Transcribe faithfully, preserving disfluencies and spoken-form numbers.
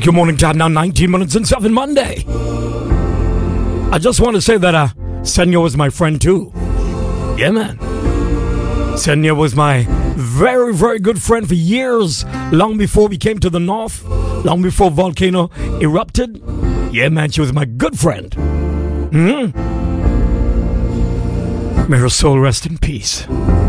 Good morning, time now, nineteen minutes and seven Monday. I just want to say that uh, Senya was my friend too. Yeah, man. Senya was my very, very good friend for years, long before we came to the north, long before volcano erupted. Yeah, man, she was my good friend. Mm-hmm. May her soul rest in peace.